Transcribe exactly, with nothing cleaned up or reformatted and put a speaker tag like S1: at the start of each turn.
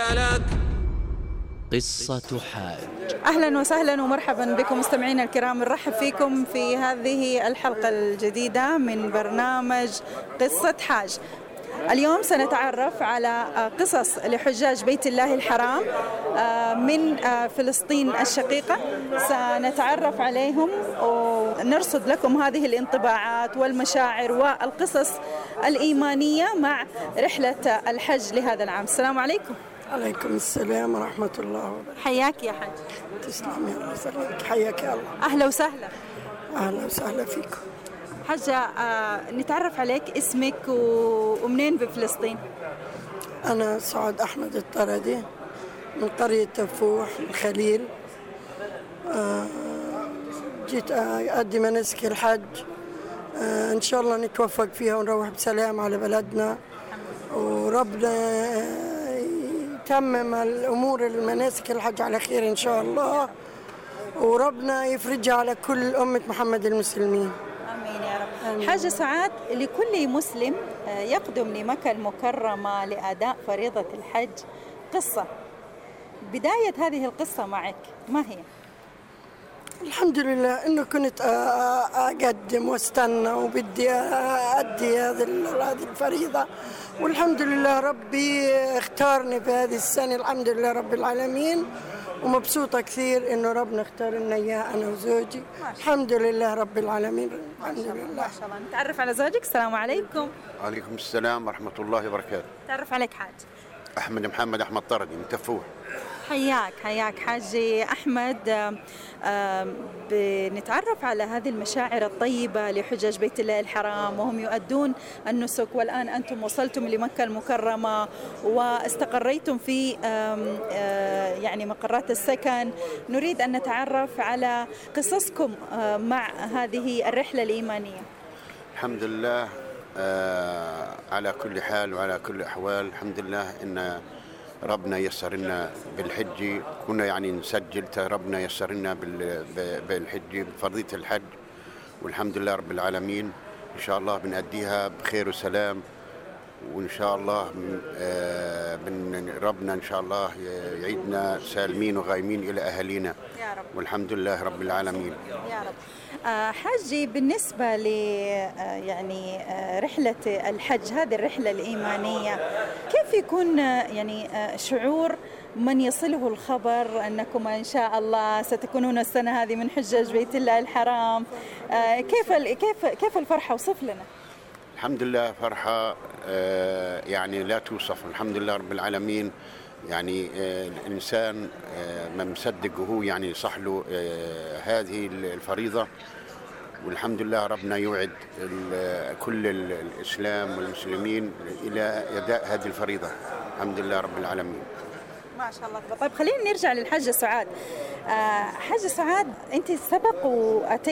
S1: لك.
S2: قصة حاج.
S3: أهلا وسهلا ومرحبا بكم مستمعينا الكرام، نرحب فيكم في هذه الحلقة الجديدة من برنامج قصة حاج. اليوم سنتعرف على قصص لحجاج بيت الله الحرام من فلسطين الشقيقة، سنتعرف عليهم ونرصد لكم هذه الانطباعات والمشاعر والقصص الإيمانية مع رحلة الحج لهذا العام. السلام عليكم.
S4: عليكم السلام ورحمة الله وبركاته.
S3: حياك يا حج.
S4: تسلمي الله يسلمك. حياك يا الله.
S3: أهلا وسهلا.
S4: أهلا وسهلا فيكم.
S3: حجة، آه نتعرف عليك، اسمك و... ومنين بفلسطين؟
S4: أنا سعاد أحمد الطردي من قرية تفوح الخليل. آه جيت أؤدي مناسك الحج، آه إن شاء الله نتوفق فيها ونروح بسلام على بلدنا، وربنا يتمم الأمور المناسك الحج على خير إن شاء الله، وربنا يفرجها على كل أمة محمد المسلمين.
S3: آمين يا رب. حاجة سعاد، لكل مسلم يقدم لمكة المكرمة لأداء فريضة الحج قصة. بداية هذه القصة معك ما هي؟
S4: الحمد لله إنه كنت أقدم واستنى وبدي أدي هذه الفريضة، والحمد لله ربي اختارني في هذه السنة، الحمد لله رب العالمين، ومبسوطة كثير إنه ربنا اختار لنا إياه أنا وزوجي. الحمد لله رب العالمين. الحمد لله.
S3: ما شاء الله. نتعرف على زوجك. السلام عليكم.
S5: عليكم السلام ورحمة الله وبركاته.
S3: تعرف عليك حاج.
S5: أحمد محمد أحمد طردي من تفوح.
S3: حياك حياك حاجي أحمد. بنتعرف على هذه المشاعر الطيبة لحجاج بيت الله الحرام وهم يؤدون النسك، والآن أنتم وصلتم لمكة المكرمة واستقريتم في يعني مقرات السكن. نريد أن نتعرف على قصصكم مع هذه الرحلة الإيمانية.
S5: الحمد لله على كل حال وعلى كل أحوال. الحمد لله إن ربنا يسر لنا بالحج، كنا يعني نسجل، ربنا يسر لنا بالحج بفرضية الحج، والحمد لله رب العالمين. إن شاء الله بنأديها بخير وسلام، وإن شاء الله من ربنا إن شاء الله يعيدنا سالمين وغايمين إلى أهالينا
S3: يا رب،
S5: والحمد لله رب العالمين
S3: يا رب. حاجي، بالنسبة ل يعني رحلة الحج، هذه الرحلة الإيمانية، كيف يكون يعني شعور من يصله الخبر أنكم إن شاء الله ستكونون السنة هذه من حجاج بيت الله الحرام؟ كيف كيف كيف الفرحة؟ اوصف لنا.
S5: الحمد لله فرحة يعني لا توصف. الحمد لله رب العالمين. يعني الإنسان ما مصدق وهو يعني صح له هذه الفريضة، والحمد لله ربنا يوعد كل الإسلام والمسلمين إلى أداء هذه الفريضة. الحمد لله رب العالمين.
S3: ما شاء الله. طيب خلينا نرجع للحجة سعاد. حجة سعاد، أنت سبق وأتيت